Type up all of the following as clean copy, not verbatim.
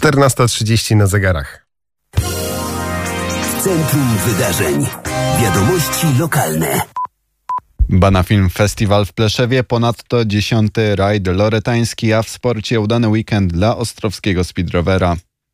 14:30 na zegarach. W centrum wydarzeń. Wiadomości lokalne. Bana Film Festival w Pleszewie, ponadto 10. rajd loretański, a w sporcie udany weekend dla ostrowskiego speedrovera.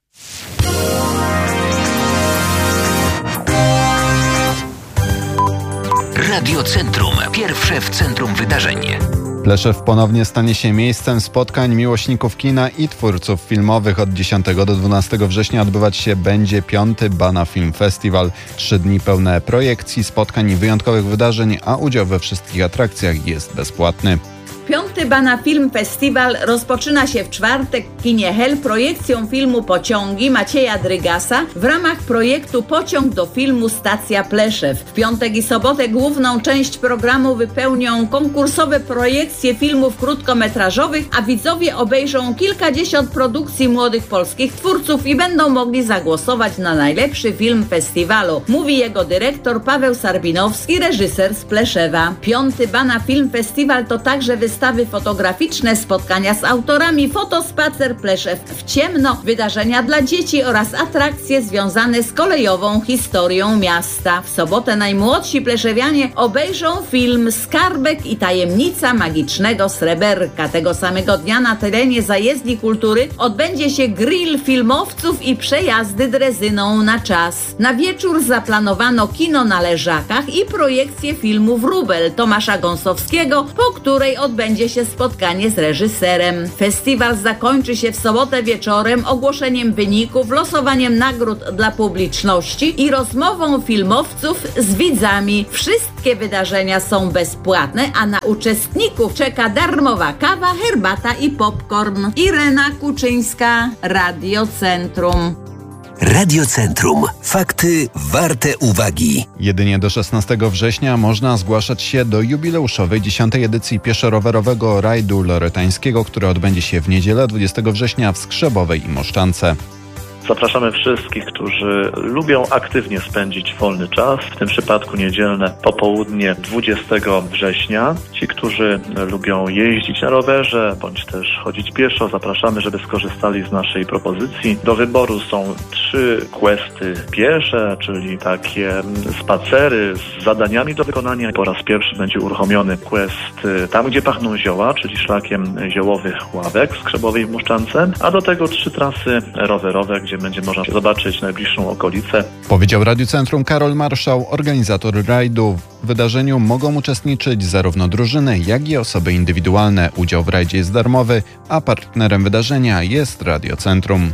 Radio Centrum. Pierwsze w centrum wydarzeń. Pleszew ponownie stanie się miejscem spotkań miłośników kina i twórców filmowych. Od 10 do 12 września odbywać się będzie 5. Bana Film Festival. 3 dni pełne projekcji, spotkań i wyjątkowych wydarzeń, a udział we wszystkich atrakcjach jest bezpłatny. 5. Bana Film Festival rozpoczyna się w czwartek w kinie Hel projekcją filmu Pociągi Macieja Drygasa w ramach projektu Pociąg do filmu Stacja Pleszew. W piątek i sobotę główną część programu wypełnią konkursowe projekcje filmów krótkometrażowych, a widzowie obejrzą kilkadziesiąt produkcji młodych polskich twórców i będą mogli zagłosować na najlepszy film festiwalu, mówi jego dyrektor Paweł Sarbinowski, reżyser z Pleszewa. 5. Bana Film Festival to także wystawy fotograficzne, spotkania z autorami, fotospacer Pleszew w ciemno, wydarzenia dla dzieci oraz atrakcje związane z kolejową historią miasta. W sobotę najmłodsi pleszewianie obejrzą film Skarbek i tajemnica magicznego sreberka. Tego samego dnia na terenie zajezdni kultury odbędzie się grill filmowców i przejazdy drezyną na czas. Na wieczór zaplanowano kino na Leżakach i projekcję filmu Wróbel Tomasza Gąsowskiego, po której odbędzie się spotkanie z reżyserem. Festiwal zakończy się w sobotę wieczorem ogłoszeniem wyników, losowaniem nagród dla publiczności i rozmową filmowców z widzami. Wszystkie wydarzenia są bezpłatne, a na uczestników czeka darmowa kawa, herbata i popcorn. Irena Kuczyńska, Radio Centrum. Radio Centrum. Fakty warte uwagi. Jedynie do 16 września można zgłaszać się do jubileuszowej 10. edycji pieszo-rowerowego rajdu loretańskiego, który odbędzie się w niedzielę 20 września w Skrzebowej i Moszczance. Zapraszamy wszystkich, którzy lubią aktywnie spędzić wolny czas, w tym przypadku niedzielne popołudnie 20 września. Ci, którzy lubią jeździć na rowerze bądź też chodzić pieszo, zapraszamy, żeby skorzystali z naszej propozycji. Do wyboru są 3 questy piesze, czyli takie spacery z zadaniami do wykonania. Po raz pierwszy będzie uruchomiony quest Tam, gdzie pachną zioła, czyli szlakiem ziołowych ławek w Skrzebowej i Moszczance, a do tego 3 trasy rowerowe, gdzie będzie można zobaczyć najbliższą okolicę. Powiedział Radiu Centrum Karol Marszał, organizator rajdu. W wydarzeniu mogą uczestniczyć zarówno drużyny, jak i osoby indywidualne. Udział w rajdzie jest darmowy, a partnerem wydarzenia jest Radio Centrum.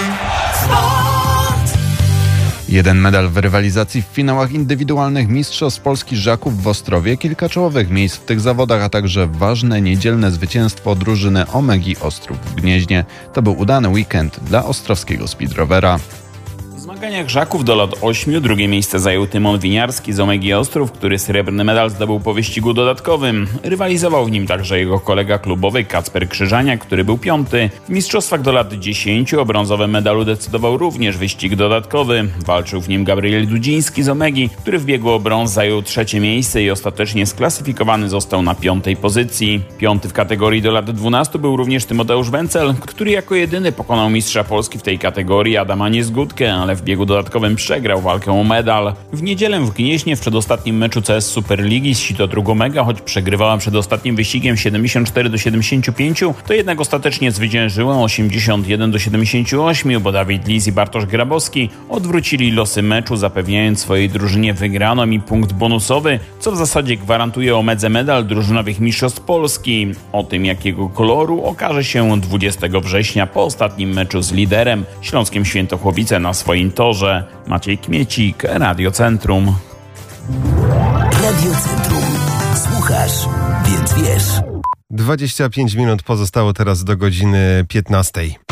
1 medal w rywalizacji w finałach indywidualnych Mistrzostw Polski Żaków w Ostrowie, kilka czołowych miejsc w tych zawodach, a także ważne niedzielne zwycięstwo drużyny Omegi Ostrów w Gnieźnie. To był udany weekend dla ostrowskiego speedrovera. W zmaganiach Żaków do lat 8 drugie miejsce zajął Tymon Winiarski z Omegi Ostrów, który srebrny medal zdobył po wyścigu dodatkowym. Rywalizował w nim także jego kolega klubowy Kacper Krzyżaniak, który był 5. W mistrzostwach do lat 10 o brązowym medalu decydował również wyścig dodatkowy. Walczył w nim Gabriel Dudziński z Omegi, który w biegu o brąz zajął 3. miejsce i ostatecznie sklasyfikowany został na 5. pozycji. 5. w kategorii do lat 12 był również Tymoteusz Wencel, który jako jedyny pokonał mistrza Polski w tej kategorii Adama Niezgódkę, ale w biegu dodatkowym przegrał walkę o medal. W niedzielę w Gnieźnie w przedostatnim meczu CS Superligi z Sito Omega, choć przegrywała przed ostatnim wyścigiem 74-75, to jednak ostatecznie zwyciężyła 81-78, bo Dawid Lis i Bartosz Grabowski odwrócili losy meczu, zapewniając swojej drużynie wygraną i punkt bonusowy, co w zasadzie gwarantuje Omedze medal drużynowych mistrzostw Polski. O tym, jakiego koloru, okaże się 20 września po ostatnim meczu z liderem Śląskiem Świętochłowice na swoim torze. Maciej Kmiecik, Radio Centrum. Radio Centrum. Słuchasz, więc wiesz. 25 minut pozostało teraz do godziny 15.